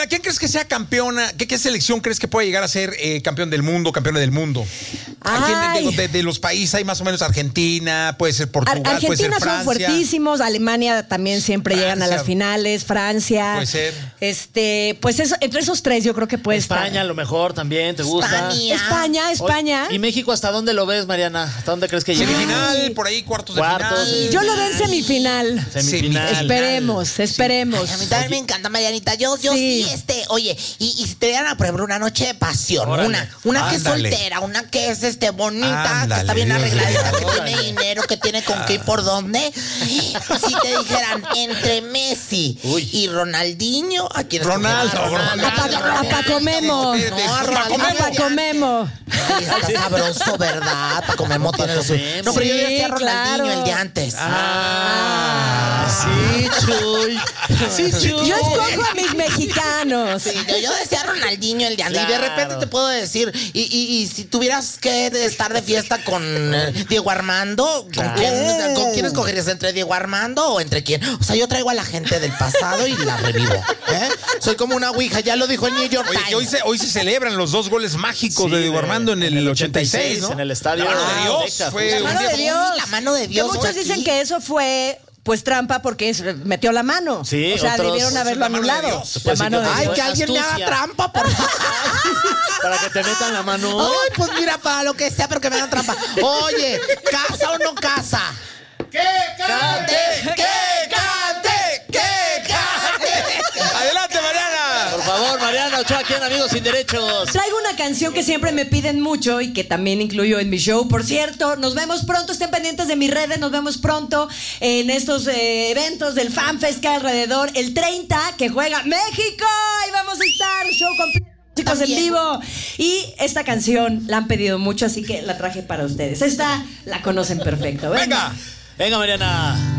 Mariana, ¿quién crees que sea campeona? ¿Qué selección crees que puede llegar a ser campeona del mundo? De los países hay más o menos Argentina, puede ser Portugal, Argentina puede ser son Francia. fuertísimos, Alemania también siempre llegan a las finales, Francia. Puede ser. Pues eso, entre esos tres yo creo que puede España estar. a lo mejor también, ¿te gusta? España. ¿Y México hasta dónde lo ves, Mariana? ¿Hasta dónde crees que llega? Semifinal, por ahí cuartos de final. Yo lo veo en semifinal. Esperemos. Ay, a mí también me encanta, Marianita. Yo sí, oye, y si te dieran a prueba una noche de pasión, una que es soltera, una que es bonita, que está bien arregladita, que tiene dinero, que tiene con qué y por dónde. Si te dijeran entre Messi y Ronaldinho, ¿a quién Ronaldo. A Paco Memo. A Paco Memo. Está sabroso, ¿verdad? Paco Memo tiene lo suyo. No, pero yo decía Ronaldinho, el de antes. Sí, Chuy. Yo escojo a mis mexicanos. Sí, yo decía Ronaldinho, el de antes. Claro. Y de repente te puedo decir, y si tuvieras que estar de fiesta con Diego Armando, ¿con quién escogerías? ¿Entre Diego Armando o entre quién? O sea, yo traigo a la gente del pasado y la revivo. Soy como una ouija, ya lo dijo el New York Times. Oye, que hoy se celebran los 2 goles mágicos de Diego Armando en el 86, ¿no? En el estadio. La mano de Dios. La mano de Dios. Que muchos dicen que eso fue pues trampa porque metió la mano. Sí, o sea, debieron haberlo anulado. La mano de Dios. Ay, que alguien me haga trampa, por favor. Para que te metan la mano. Ay, pues mira, para lo que sea, pero que me hagan trampa. Oye, ¿casa o no casa? ¡Que cante! ¡Que cante! ¡Que cante! ¡Adelante, Mariana! Por favor, Mariana Ochoa, aquí en Amigos Sin Derechos. Traigo una canción que siempre me piden mucho y que también incluyo en mi show. Por cierto, nos vemos pronto, estén pendientes de mis redes, nos vemos pronto en estos eventos del FanFest que hay alrededor. El 30, que juega México, y vamos a estar, show completo, chicos, en vivo. Y esta canción la han pedido mucho, así que la traje para ustedes. Esta la conocen perfecto. ¡Venga! Venga, Mariana.